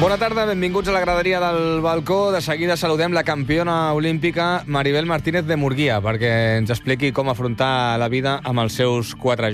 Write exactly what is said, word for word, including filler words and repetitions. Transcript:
Bona tarda, benvinguts a la graderia del balcó. De seguida saludem la campiona olímpica Maribel Martínez de Murguia perquè ens expliqui com afrontar la vida amb els seus quatre